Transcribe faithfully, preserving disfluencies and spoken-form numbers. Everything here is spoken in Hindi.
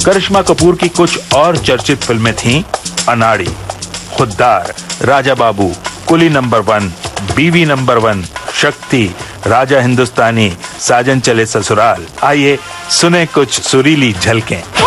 करिश्मा कपूर की कुछ और चर्चित फिल्में थीं अनाड़ी, खुद्दार, राजा बाबू, कुली नंबर वन, बीवी नंबर वन, शक्ति, राजा हिंदुस्तानी, साजन चले ससुराल। आइए सुने कुछ सुरीली झलकें।